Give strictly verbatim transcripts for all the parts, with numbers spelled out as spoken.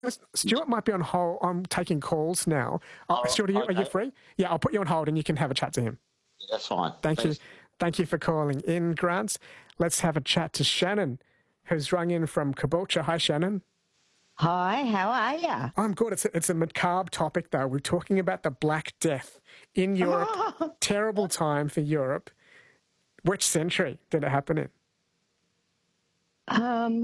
Stuart might be on hold. I'm taking calls now. Oh, Oh, Stuart, are you, okay. are you free? Yeah, I'll put you on hold and you can have a chat to him. Yeah, that's fine. Thank Thanks. you. Thank you for calling in, Grant. Let's have a chat to Shannon, who's rung in from Caboolture. Hi, Shannon. Hi, how are you? I'm good. It's a, it's a macabre topic, though. We're talking about the Black Death in Europe. Oh. Terrible time for Europe. Which century did it happen in? Um,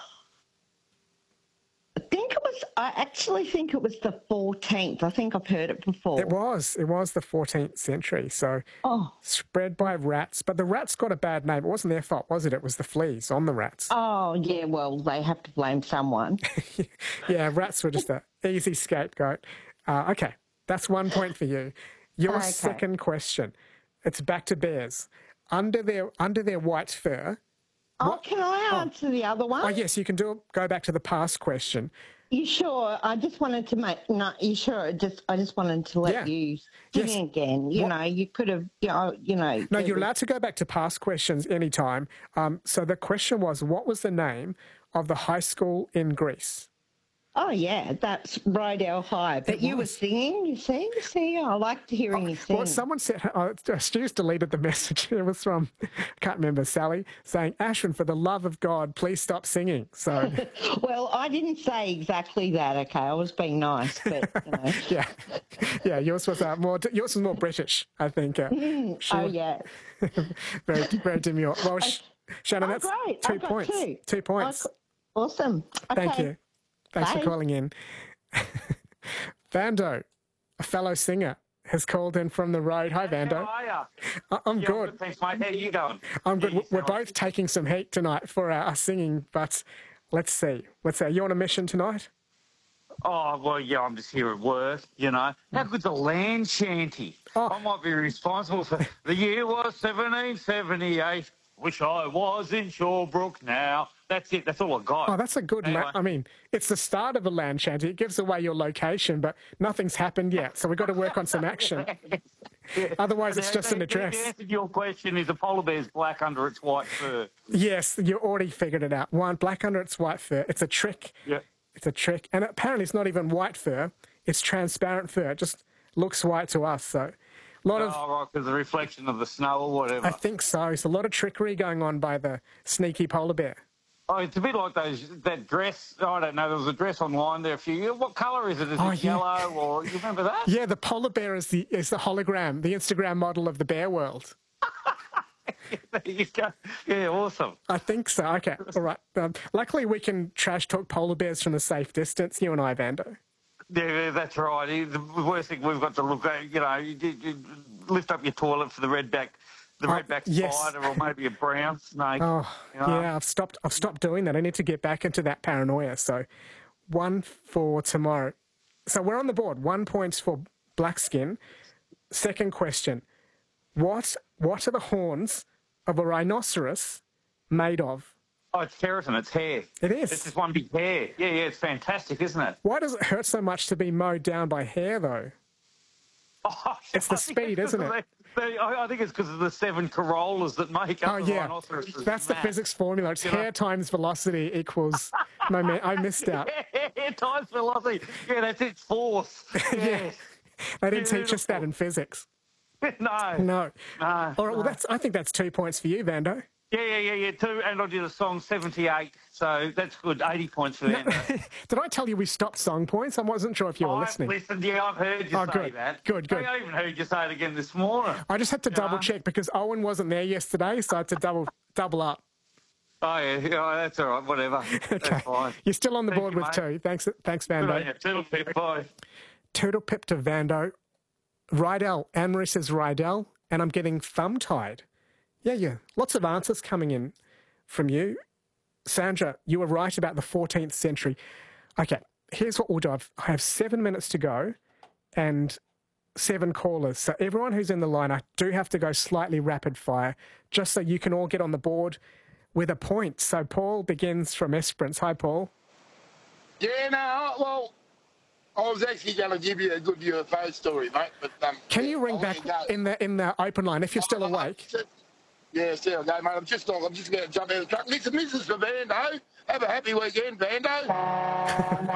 I think it was, I actually think it was the fourteenth. I think I've heard it before. It was. It was the fourteenth century. So Oh. spread by rats. But the rats got a bad name. It wasn't their fault, was it? It was the fleas on the rats. Oh, yeah, well, they have to blame someone. Yeah, rats were just an easy scapegoat. Uh, okay, that's one point for you. Your Okay. second question. It's back to bears. Under their under their white fur. Oh, What- can I answer the other one? Oh, yes, you can do it. Go back to the past question. You sure? I just wanted to make, no, you sure? Just, I just wanted to let Yeah. you Yes. sing again. You What- know, you could have, you know, you know. No, you're allowed to go back to past questions anytime. Um, so the question was, what was the name of the high school in Greece? Oh, yeah, that's Rydell High. But It you were was. singing, you see? You see, I liked hearing you sing. Well, someone said, uh, Stu's deleted the message. It was from, I can't remember, Sally, saying, Ashwin, for the love of God, please stop singing. So, Well, I didn't say exactly that, okay? I was being nice, but, you know. yeah. Yeah, yours was uh, more, yours was more British, I think. Uh, she- Oh, yeah. very, very demure. Well, Sh- Shannon, Oh, that's great. two I've got points. two. Two points. Oh, awesome. Okay. Thank you. Thanks Bye. for calling in. Vando, a fellow singer, has called in from the road. Hi, Vando. How are ya? I- I'm Yeah, good. Thanks, mate. How you going? I'm good. Yeah, you We're sound both taking some heat tonight for our, our singing, but let's see. Let's see. Are you on a mission tonight? like- Oh, well, yeah, I'm just here at work, you know. How good's a land shanty? Oh. I might be responsible for... The year was seventeen seventy-eight. Wish I was in Shawbrook now. That's it. That's all I got. Oh, that's a good. Anyway. La- I mean, it's the start of a land shanty. It gives away your location, but nothing's happened yet. So we've got to work on some action. Otherwise, it's The- just an the- address. The answer to your question is a polar bear's black under its white fur. Yes, you already figured it out. One, black under its white fur. It's a trick. Yeah. It's a trick. And apparently it's not even white fur. It's transparent fur. It just looks white to us. So a lot of, Oh, right, because the reflection of the snow or whatever. I think so. It's a lot of trickery going on by the sneaky polar bear. Oh, it's a bit like those that dress. I don't know. There was a dress online there a few years. What colour is it? Is Oh, it yeah. yellow or you remember that? Yeah, the polar bear is the is the hologram, the Instagram model of the bear world. There you go. Yeah, awesome. I think so. Okay, all right. Um, luckily, we can trash talk polar bears from a safe distance, you and I, Vando. Yeah, that's right. The worst thing we've got to look at, you know, you, you lift up your toilet for the redback, the Oh, redback yes. spider, or maybe a brown snake. Oh, you know? yeah. I've stopped. I've stopped doing that. I need to get back into that paranoia. So, one for tomorrow. So we're on the board. One points for black skin. Second question: What What are the horns of a rhinoceros made of? Oh, it's keratin. It's hair. It is. It's just one big hair. Yeah, yeah. It's fantastic, isn't it? Why does it hurt so much to be mowed down by hair, though? Oh, It's the I think speed, it's isn't 'cause it? of the- the- I I think it's because of the seven corollas that make up Oh the yeah, rhinoceros. that's the mass. physics formula. It's You know? hair times velocity equals moment. I missed out. Yeah, times velocity. Yeah, that's its force. Yeah. They didn't teach us that Beautiful. in physics. no. No. No. All right. Well, no. that's. I think that's two points for you, Vando. Yeah, yeah, yeah, yeah. Two, and I did a song seventy-eight, so that's good. eighty points for them. Did I tell you we stopped song points? I wasn't sure if you were I've listening. listened. Yeah, I've heard you Oh, say good. that. Good, good. I even heard you say it again this morning. I just had to double Yeah. check because Owen wasn't there yesterday, so I had to double double up. Oh yeah, yeah, that's all right. Whatever. Okay. That's fine. You're still on the Thank board you, with mate. two. Thanks, thanks, Good on Vando. you. Toodle pip. Bye. Toodle pip to Vando. Rydell. Anne-Marie says Rydell, and I'm getting thumb-tied. Yeah, yeah. Lots of answers coming in from you. Sandra, you were right about the fourteenth century. Okay, here's what we'll do. I've, I have seven minutes to go and seven callers. So everyone who's in the line, I do have to go slightly rapid fire just so you can all get on the board with a point. So Paul begins from Esperance. Hi, Paul. Yeah, no, well, I was actually going to give you a good U F O story, mate. But um, Can yeah, you ring I'll let back you go. in the in the open line if you're still I'm- I'm awake? just- Yeah, still go, mate. I'm just, I'm just going to jump out of the truck. Listen, this is for Vando. Have a happy weekend, Vando.